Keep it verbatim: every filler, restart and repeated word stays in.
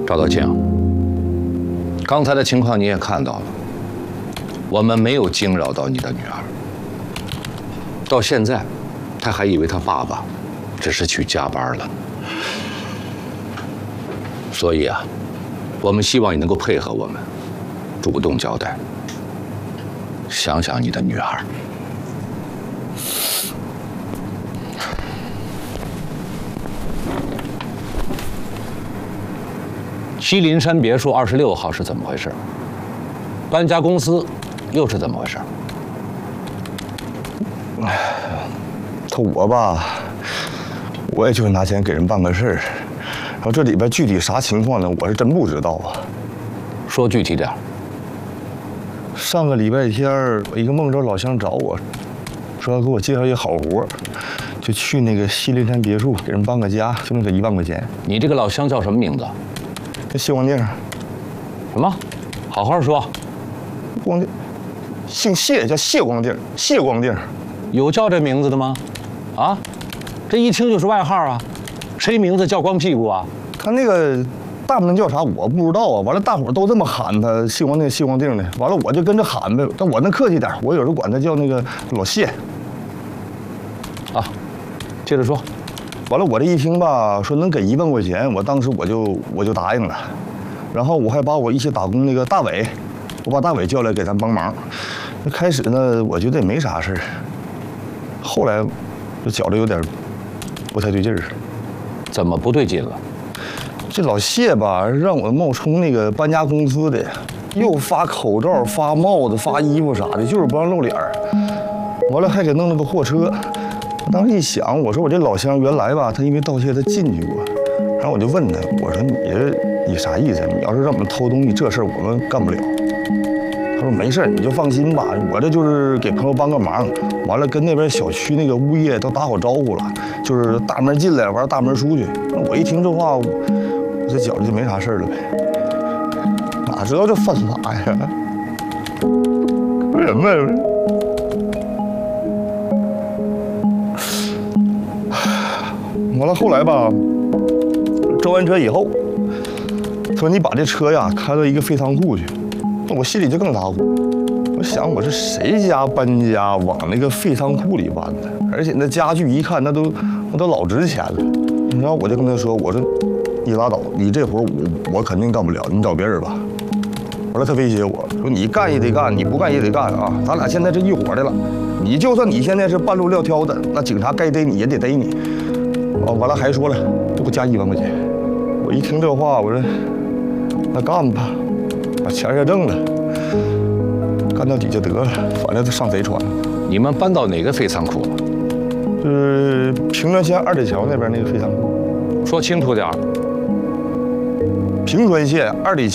赵道庆，刚才的情况你也看到了，我们没有惊扰到你的女儿。到现在，她还以为她爸爸只是去加班了。所以啊，我们希望你能够配合我们，主动交代。想想你的女儿。西林山别墅二十六号是怎么回事？搬家公司又是怎么回事？ 他我吧，我也就是拿钱给人办个事儿，然后这里边具体啥情况呢？我是真不知道啊。 说具体点。 上个礼拜天，我一个孟州老乡找我，说要给我介绍一个好活，就去那个西林山别墅给人搬个家，就能给一万块钱。 你这个老乡叫什么名字？ 这谢光腚。 什么？好好说。 光腚，姓谢，叫谢光腚，谢光腚。 有叫这名字的吗？啊，这一听就是外号啊！谁名字叫光屁股啊？ 他那个大名叫啥我不知道啊。完了，大伙儿都这么喊他，谢光腚，谢光腚的。完了，我就跟着喊呗。但我那客气点，我有时候管他叫那个老谢。 啊，接着说。 完了，我这一听吧，说能给一万块钱，我当时我就我就答应了。然后我还把我一起打工那个大伟，我把大伟叫来给咱帮忙。那开始呢，我觉得也没啥事儿。后来就觉得有点不太对劲儿。 怎么不对劲了？ 这老谢吧，让我冒充那个搬家公司的，又发口罩、发帽子、发衣服啥的，就是不让露脸儿。完了还给弄了个货车。我当时一想，我说我这老乡原来吧，他因为盗窃他进去过，然后我就问他，我说你这你啥意思？你要是让我们偷东西，这事儿我们干不了。他说没事，你就放心吧，我这就是给朋友帮个忙。完了跟那边小区那个物业都打好招呼了，就是大门进来，完了大门出去。那我一听这话，我这觉着就没啥事儿了呗。哪知道这犯法呀？人们。完了，后来吧，招完车以后，他说你把这车呀开到一个废仓库去，那我心里就更打鼓。我想我是谁家搬家往那个废仓库里搬的？而且那家具一看那都那都老值钱了。然后我就跟他说，我说你拉倒，你这活我我肯定干不了，你找别人吧。完了他威胁我说你干也得干，你不干也得干啊，咱俩现在是一伙的了。你就算你现在是半路撂挑子，那警察该逮你也得逮你。哦，完了还说了，就给我加一万块钱。我一听这话，我说那干吧，把钱也挣了，干到底就得了，反正都上贼船了。 你们搬到哪个废仓库了？ 就是平川县二里桥那边那个废仓库。 说清楚点儿。 平川县二里桥。